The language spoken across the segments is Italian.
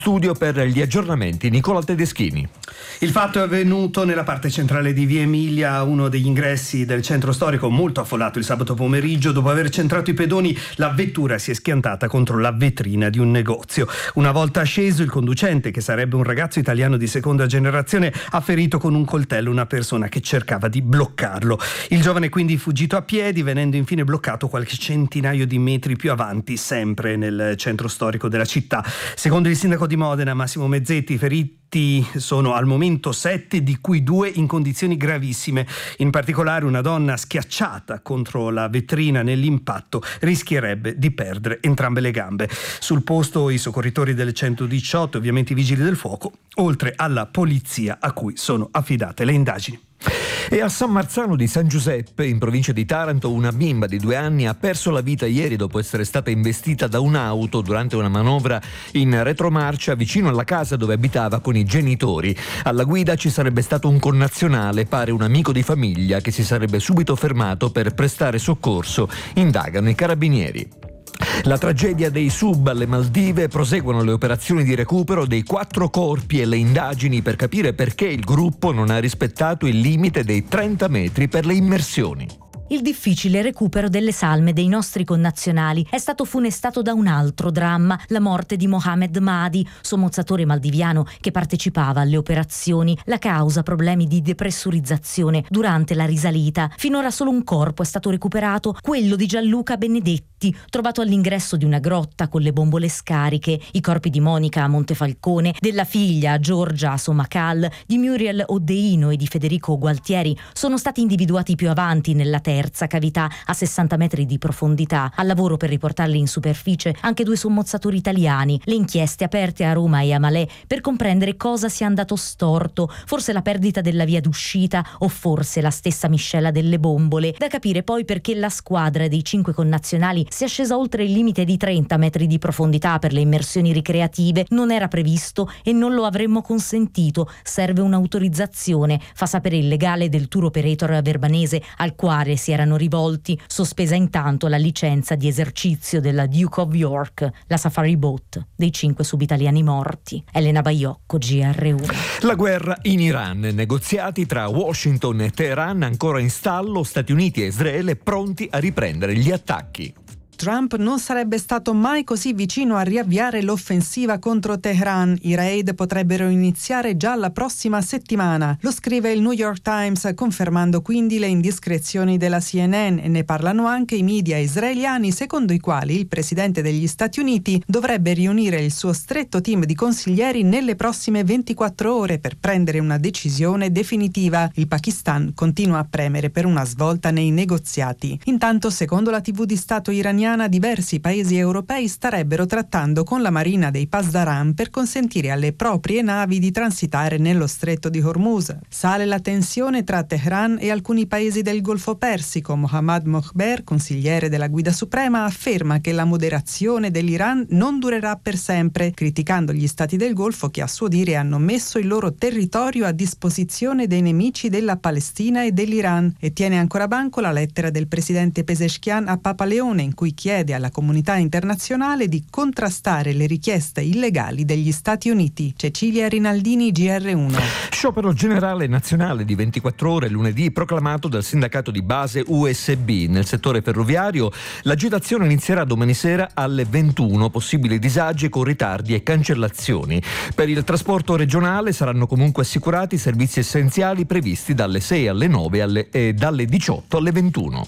Studio per gli aggiornamenti Nicola Tedeschini. Il fatto è avvenuto nella parte centrale di Via Emilia, uno degli ingressi del centro storico, molto affollato il sabato pomeriggio. Dopo aver centrato i pedoni, la vettura si è schiantata contro la vetrina di un negozio. Una volta sceso, il conducente, che sarebbe un ragazzo italiano di seconda generazione, ha ferito con un coltello una persona che cercava di bloccarlo. Il giovane quindi fuggito a piedi, venendo infine bloccato qualche centinaio di metri più avanti, sempre nel centro storico della città. Secondo il sindaco di Modena, Massimo Mezzetti, i feriti sono al momento 7, di cui 2 in condizioni gravissime. In particolare una donna schiacciata contro la vetrina nell'impatto rischierebbe di perdere entrambe le gambe. Sul posto i soccorritori del 118, ovviamente i vigili del fuoco, oltre alla polizia a cui sono affidate le indagini. E a San Marzano di San Giuseppe, in provincia di Taranto, una bimba di 2 anni ha perso la vita ieri dopo essere stata investita da un'auto durante una manovra in retromarcia vicino alla casa dove abitava con i genitori. Alla guida ci sarebbe stato un connazionale, pare un amico di famiglia, che si sarebbe subito fermato per prestare soccorso. Indagano i carabinieri. La tragedia dei sub alle Maldive, proseguono le operazioni di recupero dei 4 corpi e le indagini per capire perché il gruppo non ha rispettato il limite dei 30 metri per le immersioni. Il difficile recupero delle salme dei nostri connazionali è stato funestato da un altro dramma, la morte di Mohamed Mahdi, sommozzatore maldiviano che partecipava alle operazioni. La causa: problemi di depressurizzazione durante la risalita. Finora solo un corpo è stato recuperato, quello di Gianluca Benedetti, trovato all'ingresso di una grotta con le bombole scariche. I corpi di Monica a Montefalcone, della figlia Giorgia a Somacal, di Muriel Oddeino e di Federico Gualtieri sono stati individuati più avanti nella terza cavità a 60 metri di profondità. Al lavoro per riportarli in superficie anche 2 sommozzatori italiani. Le inchieste aperte a Roma e a Malé per comprendere cosa sia andato storto, forse la perdita della via d'uscita o forse la stessa miscela delle bombole. Da capire poi perché la squadra dei 5 connazionali sia scesa oltre il limite di 30 metri di profondità per le immersioni ricreative. Non era previsto e non lo avremmo consentito. Serve un'autorizzazione, fa sapere il legale del tour operator verbanese al quale si erano rivolti, sospesa intanto la licenza di esercizio della Duke of York, la safari boat dei 5 subitaliani morti. Elena Baiocco, GR1. La guerra in Iran, negoziati tra Washington e Teheran ancora in stallo, Stati Uniti e Israele pronti a riprendere gli attacchi. Trump non sarebbe stato mai così vicino a riavviare l'offensiva contro Teheran. I raid potrebbero iniziare già la prossima settimana. Lo scrive il New York Times, confermando quindi le indiscrezioni della CNN, e ne parlano anche i media israeliani, secondo i quali il presidente degli Stati Uniti dovrebbe riunire il suo stretto team di consiglieri nelle prossime 24 ore per prendere una decisione definitiva. Il Pakistan continua a premere per una svolta nei negoziati. Intanto, secondo la TV di Stato iraniana, diversi paesi europei starebbero trattando con la marina dei Pasdaran per consentire alle proprie navi di transitare nello stretto di Hormuz. Sale la tensione tra Teheran e alcuni paesi del Golfo Persico. Mohammad Mokhber, consigliere della Guida Suprema, afferma che la moderazione dell'Iran non durerà per sempre, criticando gli stati del Golfo che a suo dire hanno messo il loro territorio a disposizione dei nemici della Palestina e dell'Iran, e tiene ancora banco la lettera del presidente Pezeshkian a Papa Leone in cui chiede alla comunità internazionale di contrastare le richieste illegali degli Stati Uniti. Cecilia Rinaldini, GR1. Sciopero generale nazionale di 24 ore lunedì proclamato dal sindacato di base USB. Nel settore ferroviario l'agitazione inizierà domani sera alle 21, possibili disagi con ritardi e cancellazioni. Per il trasporto regionale saranno comunque assicurati i servizi essenziali previsti dalle 6 alle 9 e dalle 18 alle 21.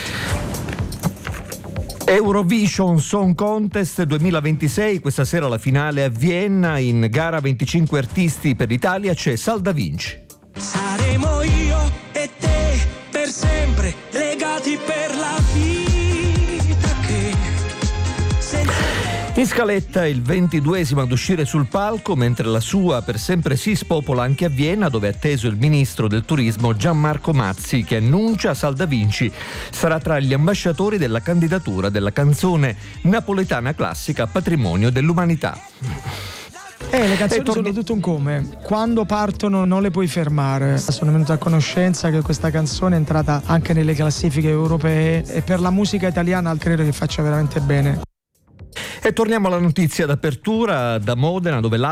Eurovision Song Contest 2026, questa sera la finale a Vienna. In gara 25 artisti per l'Italia c'è Sal Da Vinci. Saremo io e te per sempre legati per la vita che In scaletta il 22esimo ad uscire sul palco, mentre la sua Per sempre sì spopola anche a Vienna, dove è atteso il ministro del turismo Gianmarco Mazzi, che annuncia Sal Da Vinci sarà tra gli ambasciatori della candidatura della canzone napoletana classica patrimonio dell'umanità. Le canzoni sono tutto un come. Quando partono non le puoi fermare. Sono venuto a conoscenza che questa canzone è entrata anche nelle classifiche europee e per la musica italiana credo che faccia veramente bene. E torniamo alla notizia d'apertura da Modena, dove